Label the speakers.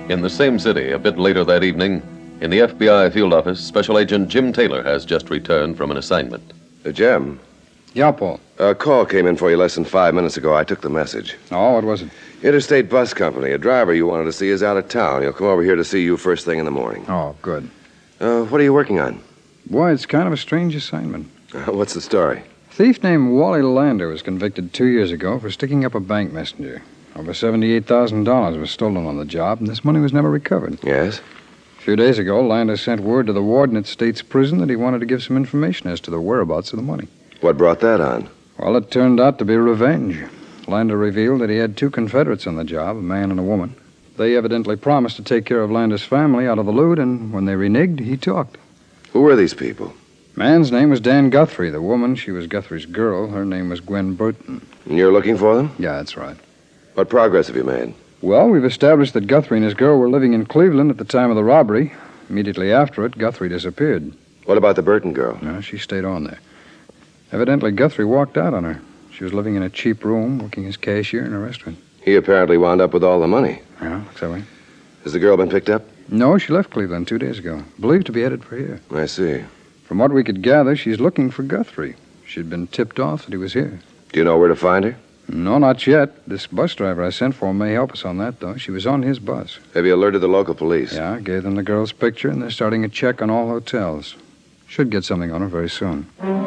Speaker 1: In the same city, a bit later that evening, in the FBI field office, Special Agent Jim Taylor has just returned from an assignment.
Speaker 2: Jim,
Speaker 3: Yeah, Paul.
Speaker 2: a call came in for you less than 5 minutes ago. I took the message.
Speaker 3: Oh, what was it?
Speaker 2: Interstate Bus Company. A driver you wanted to see is out of town. He'll come over here to see you first thing in the morning.
Speaker 3: Oh, good.
Speaker 2: What are you working on?
Speaker 3: Boy, it's kind of a strange assignment.
Speaker 2: What's the story?
Speaker 3: A thief named Wally Lander was convicted 2 years ago for sticking up a bank messenger. Over $78,000 was stolen on the job, and this money was never recovered.
Speaker 2: Yes?
Speaker 3: A few days ago, Lander sent word to the warden at State's prison that he wanted to give some information as to the whereabouts of the money.
Speaker 2: What brought that on?
Speaker 3: Well, it turned out to be revenge. Lander revealed that he had 2 Confederates on the job, a man and a woman. They evidently promised to take care of Lander's family out of the loot, and when they reneged, he talked.
Speaker 2: Who were these people?
Speaker 3: Man's name was Dan Guthrie. The woman, she was Guthrie's girl. Her name was Gwen Burton.
Speaker 2: And you're looking for them?
Speaker 3: Yeah, that's right.
Speaker 2: What progress have you made?
Speaker 3: Well, we've established that Guthrie and his girl were living in Cleveland at the time of the robbery. Immediately after it, Guthrie disappeared.
Speaker 2: What about the Burton girl?
Speaker 3: No, she stayed on there. Evidently, Guthrie walked out on her. She was living in a cheap room, working as cashier in a restaurant.
Speaker 2: He apparently wound up with all the money.
Speaker 3: Yeah, looks that way.
Speaker 2: Has the girl been picked up?
Speaker 3: No, she left Cleveland 2 days ago. Believed to be headed for here.
Speaker 2: I see.
Speaker 3: From what we could gather, she's looking for Guthrie. She'd been tipped off that he was here.
Speaker 2: Do you know where to find her?
Speaker 3: No, not yet. This bus driver I sent for may help us on that, though. She was on his bus.
Speaker 2: Have you alerted the local police?
Speaker 3: Yeah, gave them the girl's picture, and they're starting a check on all hotels. Should get something on her very soon.